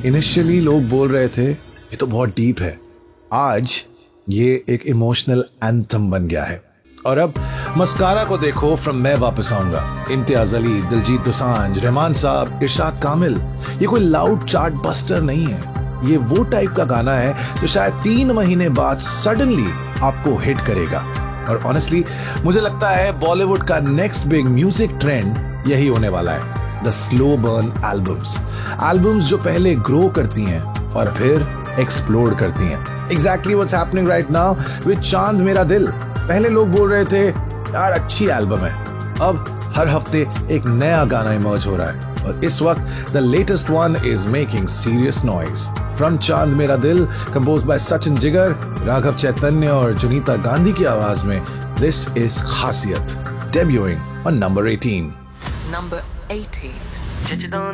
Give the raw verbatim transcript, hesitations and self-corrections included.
Initially लोग बोल रहे थे ये तो बहुत डीप है, आज ये एक इमोशनल एंथम बन गया है। और अब मस्कारा को देखो फ्रॉम मैं वापस आऊंगा, इम्तियाज अली, दिलजीत दोसांझ, रहमान साहब, इरशाद कामिल, ये कोई लाउड चार्ट बस्टर नहीं है। ये वो टाइप का गाना है जो शायद तीन महीने बाद सडनली आपको हिट करेगा। और ऑनेस्टली मुझे लगता है बॉलीवुड का नेक्स्ट बिग म्यूजिक ट्रेंड यही होने वाला है, the slow burn albums. Albums जो पहले ग्रो करती हैं और फिर एक्सप्लोड करती हैं। Exactly what's happening right now with चांद मेरा दिल। पहले लोग बोल रहे थे यार अच्छी एल्बम है, अब हर हफ्ते एक नया गाना इमर्ज हो रहा है और इस वक्त the latest one is making serious noise. From चांद मेरा दिल, कंपोज्ड बाय सचिन जिगर, राघव चैतन्य और जुनीता गांधी की आवाज में, दिस इज खासियत, debuting on number eighteen. Number eighteen.